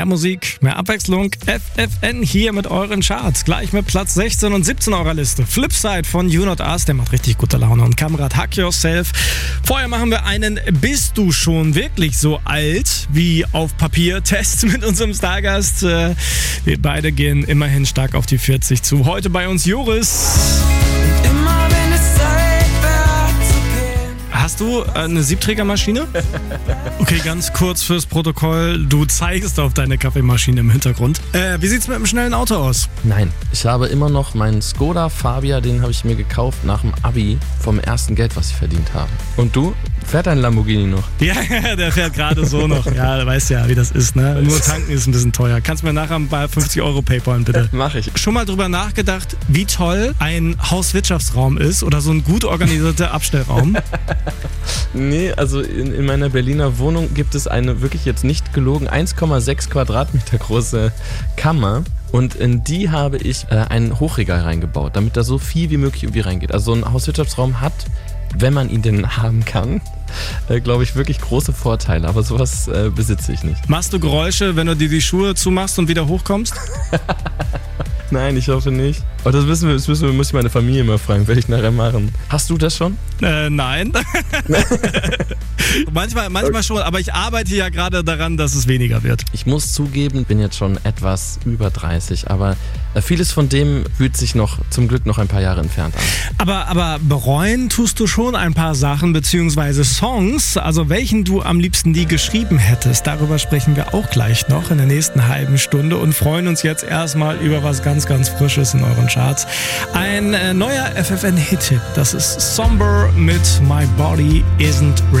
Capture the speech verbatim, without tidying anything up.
Mehr Musik, mehr Abwechslung. F F N hier mit euren Charts. Gleich mit Platz sechzehn und siebzehn eurer Liste. Flipside von You Not Us, der macht richtig gute Laune. Und Kamerad Hack Yourself. Vorher machen wir einen Bist du schon wirklich so alt wie auf Papier Test mit unserem Stargast. Wir beide gehen immerhin stark auf die vierzig zu. Heute bei uns Joris. Immer wenn es Zeit wird zu gehen. Hast du eine Siebträgermaschine? Okay, ganz kurz fürs Protokoll. Du zeigst auf deine Kaffeemaschine im Hintergrund. Äh, wie sieht's mit einem schnellen Auto aus? Nein, ich habe immer noch meinen Skoda Fabia, den habe ich mir gekauft nach dem Abi vom ersten Geld, was ich verdient habe. Und du? Fährt dein Lamborghini noch? Ja, der fährt gerade so noch. Ja, du weißt ja, wie das ist, ne? Nur tanken ist ein bisschen teuer. Kannst mir nachher bei fünfzig Euro PayPalen, bitte? Mach ich. Schon mal drüber nachgedacht, wie toll ein Hauswirtschaftsraum ist oder so ein gut organisierter Abstellraum? Nee, also in, in meiner Berliner Wohnung gibt es eine wirklich jetzt nicht gelogen eins Komma sechs Quadratmeter große Kammer. Und in die habe ich äh, ein Hochregal reingebaut, damit da so viel wie möglich irgendwie reingeht. Also so ein Hauswirtschaftsraum hat, wenn man ihn denn haben kann, äh, glaube ich, wirklich große Vorteile. Aber sowas äh, besitze ich nicht. Machst du Geräusche, wenn du dir die Schuhe zumachst und wieder hochkommst? Nein, ich hoffe nicht. Aber das müssen wir, das müssen wir, muss ich meine Familie mal fragen, werde ich nachher machen. Hast du das schon? Äh, nein. manchmal manchmal schon, aber ich arbeite ja gerade daran, dass es weniger wird. Ich muss zugeben, bin jetzt schon etwas über dreißig, aber vieles von dem fühlt sich noch zum Glück noch ein paar Jahre entfernt an. Aber, aber bereuen tust du schon ein paar Sachen, beziehungsweise Songs, also welchen du am liebsten nie geschrieben hättest. Darüber sprechen wir auch gleich noch in der nächsten halben Stunde und freuen uns jetzt erstmal über was ganz, ganz Frisches in euren Charts. Ein äh, neuer F F N-Hit, das ist Somber mit My Body Isn't Ready.